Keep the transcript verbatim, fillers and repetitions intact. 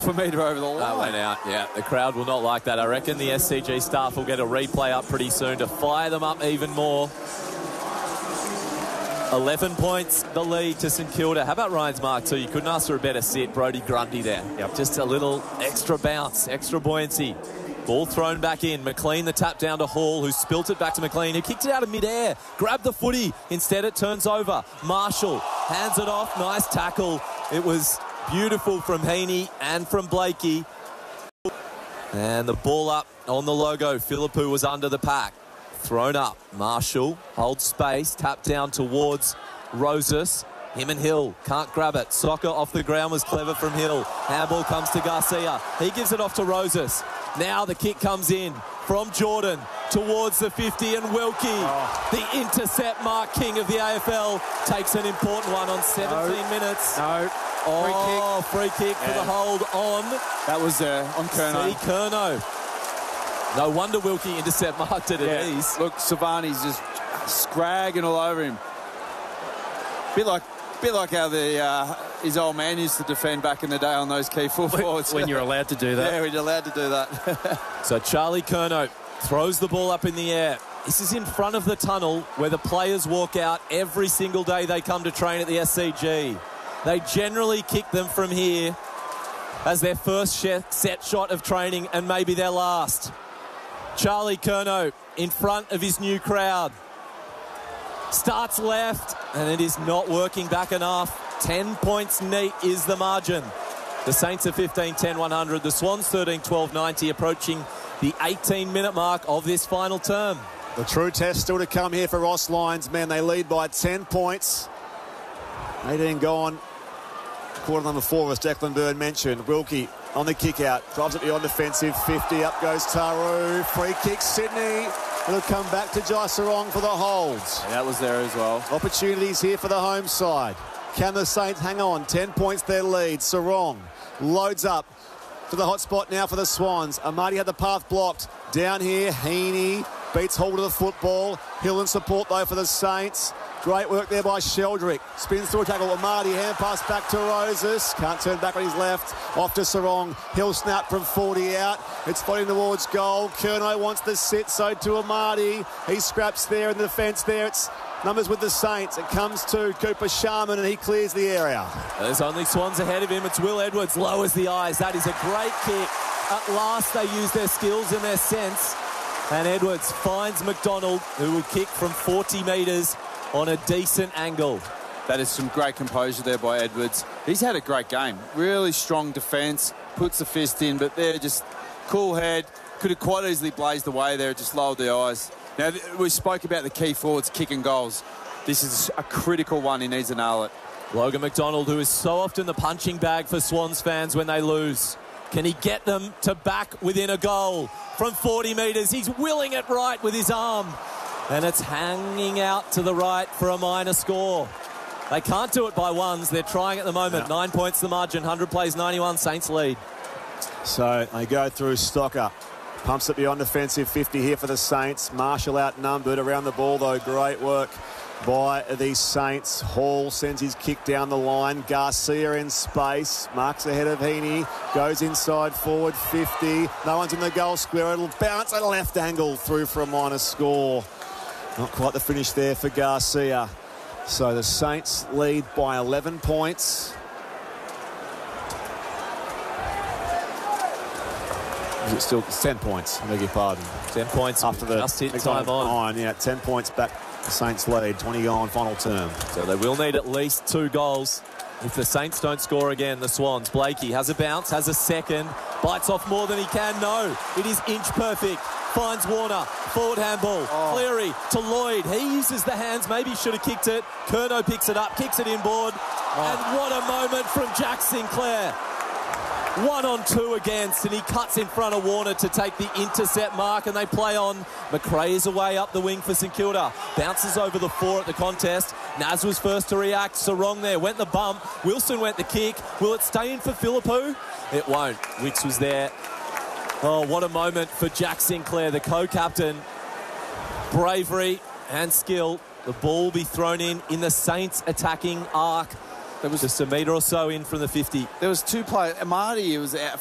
for metre over the line. That went out, yeah. The crowd will not like that. I reckon the S C G staff will get a replay up pretty soon to fire them up even more. eleven points, the lead to St Kilda. How about Ryan's mark too? You couldn't ask for a better sit. Brodie Grundy there. Yep. Just a little extra bounce, extra buoyancy. Ball thrown back in. McLean the tap down to Hall, who spilt it back to McLean, who kicked it out of midair. Grabbed the footy. Instead it turns over. Marshall hands it off. Nice tackle. It was beautiful from Heaney and from Blakey. And the ball up on the logo. Philippou was under the pack. Thrown up. Marshall holds space. Tap down towards Rosas. Him and Hill can't grab it. Soccer off the ground was clever from Hill. Handball comes to Garcia. He gives it off to Rosas. Now the kick comes in from Jordan towards the fifty, and Wilkie, oh. the intercept mark king of the A F L, takes an important one on seventeen no. minutes. No. Oh, free kick, free kick yeah. for the hold on. That was uh, on Curnow. See Curnow. No wonder Wilkie intercept marked it at yeah. ease. Look, Savani's just scragging all over him. Bit like, bit like how the uh, his old man used to defend back in the day on those key full forwards. When you're allowed to do that. Yeah, we're allowed to do that. So Charlie Curnow throws the ball up in the air. This is in front of the tunnel where the players walk out every single day they come to train at the S C G. They generally kick them from here as their first set shot of training and maybe their last. Charlie Curnow in front of his new crowd. Starts left, and it is not working back enough. ten points neat is the margin. The Saints are fifteen ten one hundred. The Swans thirteen twelve ninety, approaching the eighteen minute mark of this final term. The true test still to come here for Ross Lyons men. They lead by ten points. eighteen gone. Quarter number four, as Declan Byrne mentioned. Wilkie on the kick out. Drives it beyond defensive fifty. Up goes Taru. Free kick, Sydney. It'll come back to Jai Sarong for the holds. Yeah, that was there as well. Opportunities here for the home side. Can the Saints hang on? ten points their lead. Sarong loads up to the hot spot now for the Swans. Amadi had the path blocked. Down here, Heaney beats hold of the football. Hill in support though for the Saints. Great work there by Sheldrick. Spins through a tackle. Amadi, hand pass back to Rosas. Can't turn back on his left. Off to Sarong. Hill snap from forty out. It's floating towards goal. Curnow wants the sit, so to Amadi. He scraps there in the defence there. It's numbers with the Saints. It comes to Cooper Sharman, and he clears the area. There's only Swans ahead of him. It's Will Edwards. Lowers the eyes. That is a great kick. At last they use their skills and their sense. And Edwards finds McDonald, who would kick from forty metres on a decent angle. That is some great composure there by Edwards. He's had a great game. Really strong defence. Puts the fist in, but they're just cool head. Could have quite easily blazed away there. Just lowered the eyes. Now, we spoke about the key forwards kicking goals. This is a critical one. He needs to nail it. Logan McDonald, who is so often the punching bag for Swans fans when they lose. Can he get them to back within a goal from forty metres? He's willing it right with his arm. And it's hanging out to the right for a minor score. They can't do it by ones. They're trying at the moment. No. Nine points the margin. one hundred plays ninety-one. Saints lead. So they go through Stocker. Pumps it beyond defensive fifty here for the Saints. Marshall outnumbered around the ball, though. Great work by the Saints. Hall sends his kick down the line. Garcia in space. Marks ahead of Heaney. Goes inside forward fifty. No one's in the goal square. It'll bounce at a left angle through for a minor score. Not quite the finish there for Garcia. So the Saints lead by eleven points. Is it still it's ten points? I beg your pardon. ten points after the just hit time on. on. Yeah, ten points back. The Saints lead. twenty on final term. So they will need at least two goals if the Saints don't score again. The Swans. Blakey has a bounce, has a second, bites off more than he can. No, it is inch perfect. Finds Warner, forward handball, oh. Cleary to Lloyd. He uses the hands, maybe he should have kicked it. Curnow picks it up, kicks it inboard. Oh. And what a moment from Jack Sinclair. One on two against, and he cuts in front of Warner to take the intercept mark, and they play on. McRae is away up the wing for St Kilda. Bounces over the four at the contest. Naz was first to react. Sarong there, went the bump. Wilson went the kick. Will it stay in for Philippou? It won't. Wicks was there. Oh, what a moment for Jack Sinclair, the co-captain. Bravery and skill. The ball will be thrown in in the Saints attacking arc. There was just a metre or so in from the fifty. There was two players. Amadi was out